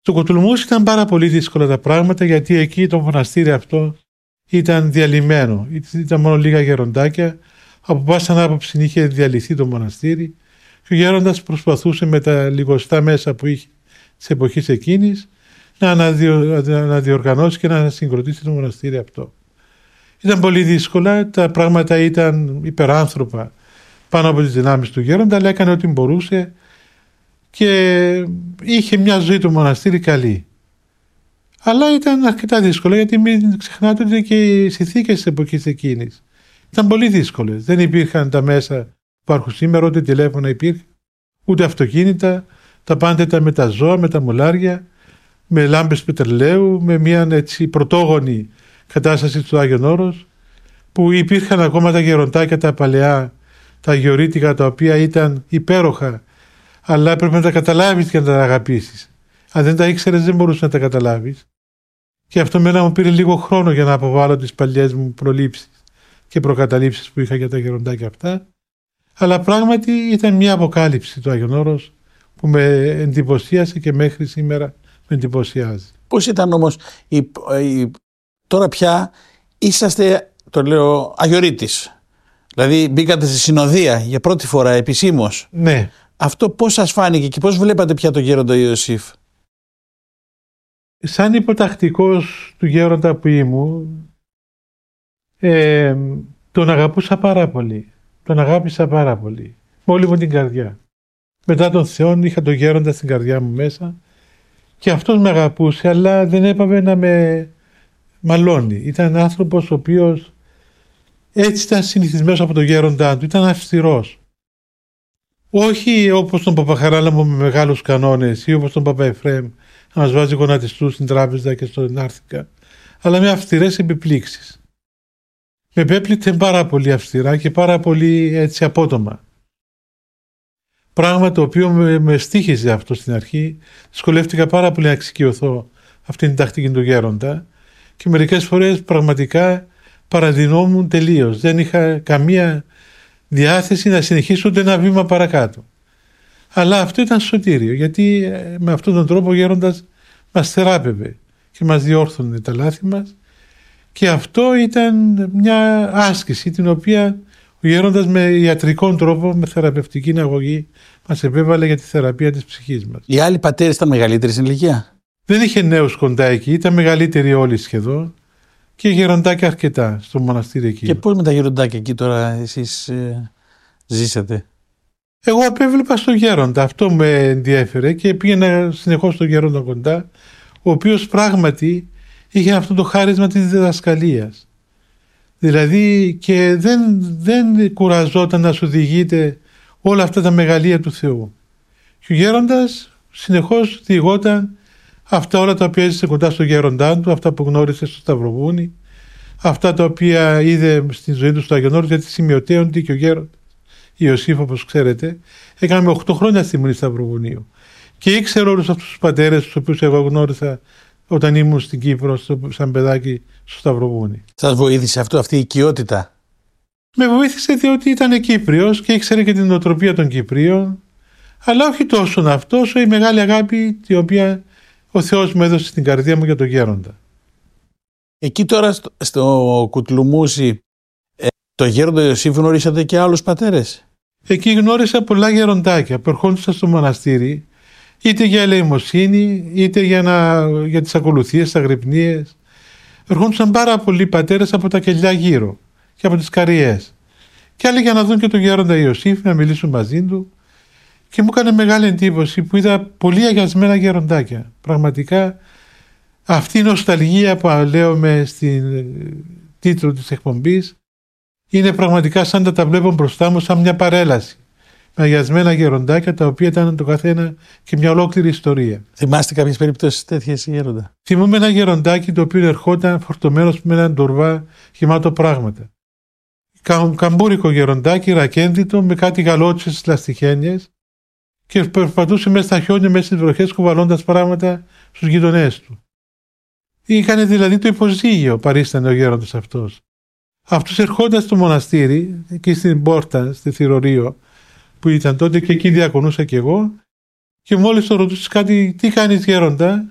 Στο Κουτουλουμούσι ήταν πάρα πολύ δύσκολα τα πράγματα, γιατί εκεί το μοναστήρι αυτό ήταν διαλυμένο. Ήταν μόνο λίγα γεροντάκια. Από πάσα άποψη είχε διαλυθεί το μοναστήρι και ο γέροντας προσπαθούσε με τα λιγοστά μέσα που είχε της εποχής εκείνης να αναδιοργανώσει και να συγκροτήσει το μοναστήρι αυτό. Ήταν πολύ δύσκολα, τα πράγματα ήταν υπεράνθρωπα πάνω από τις δυνάμεις του γέροντα, αλλά έκανε ό,τι μπορούσε και είχε μια ζωή το μοναστήρι καλή. Αλλά ήταν αρκετά δύσκολο, γιατί μην ξεχνάτε ότι και οι συνθήκες της εποχής εκείνης ήταν πολύ δύσκολες. Δεν υπήρχαν τα μέσα που υπάρχουν σήμερα, ούτε τηλέφωνα υπήρχαν, ούτε αυτοκίνητα. Τα πάντα ήταν με τα ζώα, με τα μουλάρια, με λάμπες πετρελαίου, με μια έτσι πρωτόγονη κατάσταση του Άγιον Όρος, που υπήρχαν ακόμα τα γεροντάκια τα παλαιά, τα αγιορείτικα, τα οποία ήταν υπέροχα, αλλά πρέπει να τα καταλάβεις και να τα αγαπήσεις. Αν δεν τα ήξερες δεν μπορούσες να τα καταλάβεις. Και αυτό μένα μου πήρε λίγο χρόνο για να αποβάλω τις παλιές μου προλήψεις και προκαταλήψεις που είχα για τα γεροντάκια αυτά. Αλλά πράγματι ήταν μια αποκάλυψη του Άγιον Όρος που με εντυπωσίασε και μέχρι σήμερα με εντυπωσιάζει. Πώς ήταν όμως, τώρα πια είσαστε, το λέω, αγιορείτης. Δηλαδή μπήκατε στη συνοδεία για πρώτη φορά επισήμως. Ναι. Αυτό πώς σας φάνηκε και πώς βλέπατε πια τον γέροντα Ιωσήφ? Σαν υποτακτικός του γέροντα που ήμουν, τον αγαπούσα πάρα πολύ. Τον αγάπησα πάρα πολύ. Με όλη μου την καρδιά. Μετά τον Θεό είχα τον γέροντα στην καρδιά μου μέσα και αυτός με αγαπούσε, αλλά δεν έπαβε να με μαλώνει. Ήταν άνθρωπος ο οποίος έτσι ήταν συνηθισμένος από τον γέροντά του. Ήταν αυστηρός. Όχι όπως τον Παπαχαράλαμπο με μεγάλους κανόνες ή όπως τον Παπαεφρέμ να μας βάζει γονατιστούς στην τράπεζα και στον Άρθηκα, αλλά με αυστηρές επιπλήξεις. Με επέπλητε πάρα πολύ αυστηρά και πάρα πολύ έτσι απότομα. Πράγμα το οποίο με στοίχιζε αυτό στην αρχή. Δυσκολεύτηκα πάρα πολύ να εξοικειωθώ αυτήν την τακτική του γέροντα και μερικές φορές πραγματικά παραδεινόμουν τελείως. Δεν είχα καμία διάθεση να συνεχίσω ούτε ένα βήμα παρακάτω. Αλλά αυτό ήταν σωτήριο, γιατί με αυτόν τον τρόπο ο γέροντας μας θεράπευε και μας διόρθωνε τα λάθη μας, και αυτό ήταν μια άσκηση την οποία ο γέροντας με ιατρικών τρόπο, με θεραπευτική αγωγή μας επέβαλε για τη θεραπεία της ψυχής μας. Οι άλλοι πατέρες ήταν μεγαλύτεροι στην ηλικία? Δεν είχε νέους κοντά εκεί, ήταν μεγαλύτεροι όλοι σχεδόν και γεροντάκια αρκετά στο μοναστήρι εκεί. Και πώς με τα γεροντάκια εκεί τώρα εσείς ζήσατε? Εγώ απέβλεπα στον γέροντα, αυτό με ενδιέφερε και πήγαινα συνεχώς στον γέροντα κοντά, ο οποίος πράγματι είχε αυτό το χάρισμα της διδασκαλίας. Δηλαδή και δεν κουραζόταν να σου διηγείται όλα αυτά τα μεγαλεία του Θεού. Και ο γέροντας συνεχώς διηγόταν αυτά όλα τα οποία έζησε κοντά στον γέροντά του, αυτά που γνώρισε στο Σταυροβούνι, αυτά τα οποία είδε στη ζωή του στο Άγιον Όρος, γιατί σημειωτέονται και ο γέροντας Ιωσήφ, όπως ξέρετε, έκαναμε 8 χρόνια στη Μονή Σταυροβουνίου. Και ήξερε όλους αυτούς τους πατέρες, τους οποίους εγώ γνώρισα όταν ήμουν στην Κύπρο, σαν παιδάκι στο Σταυροβούνι. Σας βοήθησε αυτή η οικειότητα? Με βοήθησε διότι ήταν Κύπριος και ήξερε και την νοοτροπία των Κυπρίων, αλλά όχι τόσο αυτό, όσο η μεγάλη αγάπη την οποία ο Θεός μου έδωσε στην καρδιά μου για τον γέροντα. Εκεί τώρα στο Κουτλουμούσι, το γέροντα Ιωσήφ γνωρίσατε και άλλους πατέρες? Εκεί γνώρισα πολλά γεροντάκια που ερχόντουσαν στο μοναστήρι, είτε για ελεημοσύνη, είτε για τις ακολουθίες, τις αγρυπνίες. Ερχόντουσαν πάρα πολλοί πατέρες από τα κελιά γύρω και από τις καριές. Και άλλοι για να δουν και τον γέροντα Ιωσήφ, να μιλήσουν μαζί του. Και μου έκανε μεγάλη εντύπωση που είδα πολύ αγιασμένα γεροντάκια. Πραγματικά αυτή η νοσταλγία που λέω στην τίτλο της εκπομπής είναι πραγματικά σαν να τα βλέπω μπροστά μου, σαν μια παρέλαση. Με αγιασμένα γεροντάκια, τα οποία ήταν το καθένα και μια ολόκληρη ιστορία. Θυμάστε κάποιες περιπτώσεις τέτοιες, γέροντα? Θυμούμαι ένα γεροντάκι το οποίο ερχόταν φορτωμένος με έναν τορβά γεμάτο πράγματα. Καμπούρικο γεροντάκι, ρακένδυτο, με κάτι γαλότσες λαστιχένιες, και περπατούσε μέσα στα χιόνια, μέσα στις βροχές, κουβαλώντας πράγματα στους γειτονές του. Είχανε δηλαδή το υποζύγιο, παρίστανε ο γέροντας αυτός. Αυτός ερχόντας στο μοναστήρι, εκεί στην πόρτα, στη Θηρορείο, που ήταν τότε, και εκεί διακονούσα κι εγώ, και μόλις το ρωτούσε κάτι, τι κάνεις γέροντα,